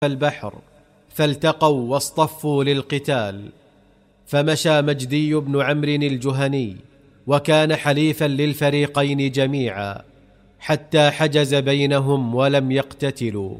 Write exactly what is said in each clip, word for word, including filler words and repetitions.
البحر فالتقوا واصطفوا للقتال، فمشى مجدي بن عمرو الجهني وكان حليفا للفريقين جميعا حتى حجز بينهم ولم يقتتلوا.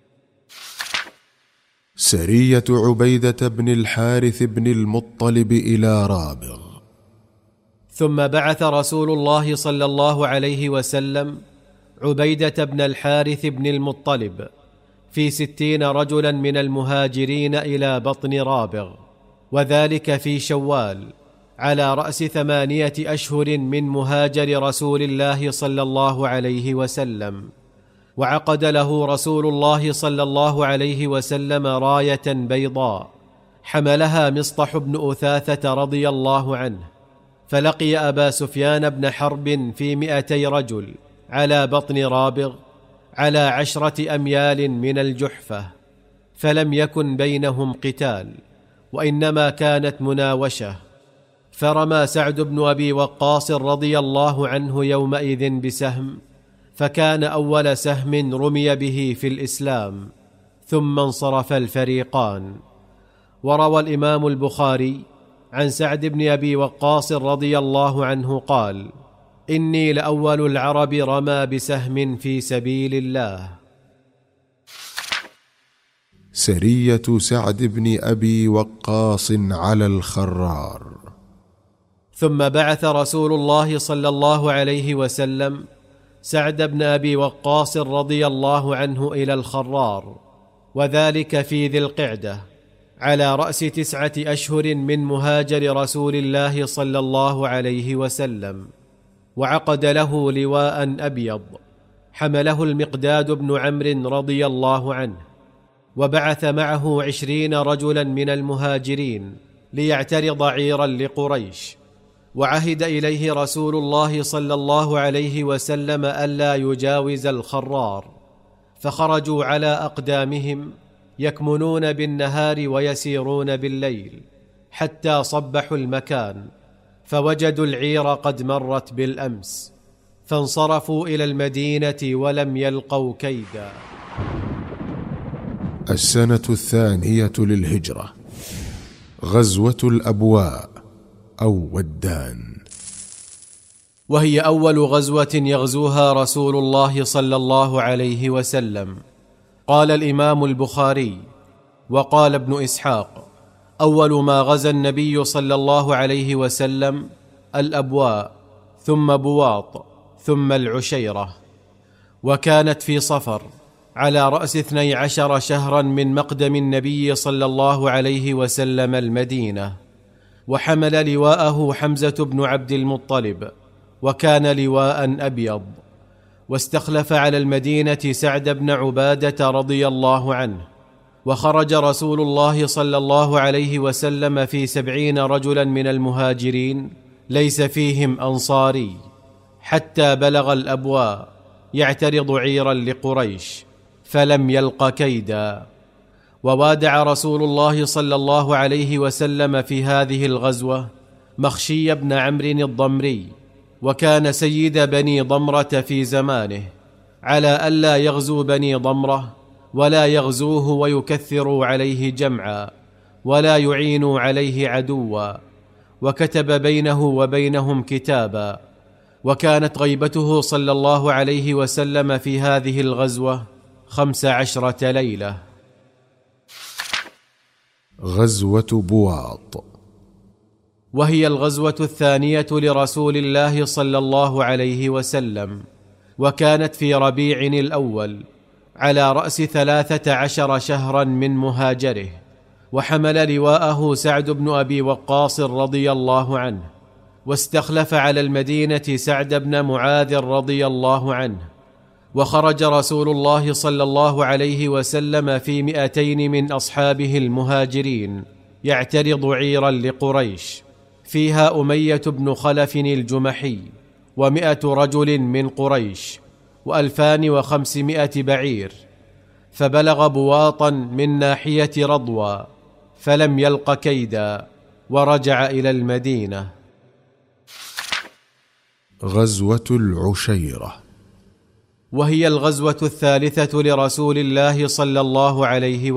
سرية عبيدة بن الحارث بن المطلب إلى رابغ. ثم بعث رسول الله صلى الله عليه وسلم عبيدة بن الحارث بن المطلب في ستين رجلا من المهاجرين إلى بطن رابغ، وذلك في شوال على رأس ثمانية أشهر من مهاجر رسول الله صلى الله عليه وسلم. وعقد له رسول الله صلى الله عليه وسلم راية بيضاء حملها مصطح بن أثاثة رضي الله عنه، فلقي أبا سفيان بن حرب في مئتي رجل على بطن رابغ على عشرة أميال من الجحفة، فلم يكن بينهم قتال وإنما كانت مناوشة. فرمى سعد بن أبي وقاص رضي الله عنه يومئذ بسهم، فكان أول سهم رمي به في الإسلام، ثم انصرف الفريقان. وروى الإمام البخاري عن سعد بن أبي وقاص رضي الله عنه قال: إني لأول العرب رمى بسهم في سبيل الله. سرية سعد بن أبي وقاص على الخرار. ثم بعث رسول الله صلى الله عليه وسلم سعد بن أبي وقاص رضي الله عنه إلى الخرار، وذلك في ذي القعدة على رأس تسعة أشهر من مهاجر رسول الله صلى الله عليه وسلم، وعقد له لواء أبيض حمله المقداد بن عمرو رضي الله عنه، وبعث معه عشرين رجلا من المهاجرين ليعترض عيرا لقريش. وعهد إليه رسول الله صلى الله عليه وسلم ألا يجاوز الخرار، فخرجوا على أقدامهم يكمنون بالنهار ويسيرون بالليل حتى صبحوا المكان، فوجدوا العير قد مرت بالأمس، فانصرفوا إلى المدينة ولم يلقوا كيدا. السنة الثانية للهجرة. غزوة الأبواء أو ودان، وهي أول غزوة يغزوها رسول الله صلى الله عليه وسلم. قال الإمام البخاري وقال ابن إسحاق: أول ما غزا النبي صلى الله عليه وسلم الأبواء، ثم بواط، ثم العشيرة، وكانت في صفر على رأس اثني عشر شهرا من مقدم النبي صلى الله عليه وسلم المدينة. وحمل لواءه حمزة بن عبد المطلب، وكان لواء أبيض. واستخلف على المدينة سعد بن عبادة رضي الله عنه. وخرج رسول الله صلى الله عليه وسلم في سبعين رجلا من المهاجرين ليس فيهم أنصاري، حتى بلغ الأبواء يعترض عيرا لقريش، فلم يلق كيدا. ووادع رسول الله صلى الله عليه وسلم في هذه الغزوة مخشي بن عمرو الضمري، وكان سيد بني ضمرة في زمانه، على ألا يغزو بني ضمرة ولا يغزوه ويكثروا عليه جمعا ولا يعينوا عليه عدوا، وكتب بينه وبينهم كتابا. وكانت غيبته صلى الله عليه وسلم في هذه الغزوة خمس عشرة ليلة. غزوة بواط، وهي الغزوة الثانية لرسول الله صلى الله عليه وسلم، وكانت في ربيع الأول على رأس ثلاثة عشر شهرا من مهاجره. وحمل لواءه سعد بن أبي وقاص رضي الله عنه، واستخلف على المدينة سعد بن معاذ رضي الله عنه. وخرج رسول الله صلى الله عليه وسلم في مئتين من أصحابه المهاجرين يعترض عيرا لقريش، فيها أمية بن خلف الجمحي ومئة رجل من قريش وألفان وخمسمائة بعير. فبلغ بواطا من ناحية رضوى، فلم يلق كيدا، ورجع إلى المدينة. غزوة العشيرة، وهي الغزوه الثالثه لرسول الله صلى الله عليه